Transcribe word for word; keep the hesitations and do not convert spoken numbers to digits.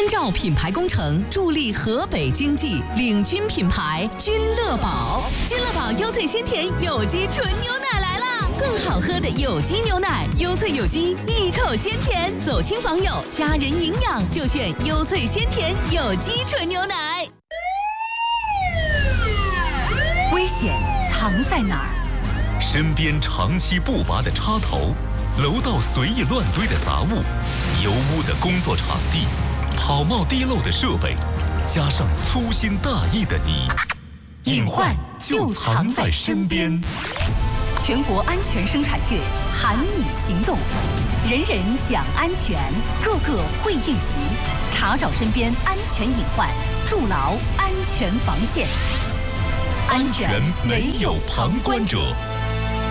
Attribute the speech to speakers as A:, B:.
A: 依照品牌工程助力河北经济，领军品牌君乐宝。君乐宝优萃鲜甜有机纯牛奶来啦！更好喝的有机牛奶，优萃有机，一口鲜甜，走亲访友，家人营养就选优萃鲜甜有机纯牛奶。
B: 危险藏在哪儿？
C: 身边长期不拔的插头，楼道随意乱堆的杂物，油污的工作场地，跑冒滴漏的设备，加上粗心大意的你，
B: 隐患就藏在身边。全国安全生产月喊你行动，人人讲安全，个个会应急，查找身边安全隐患，筑牢安全防线。
C: 安全没有旁观者。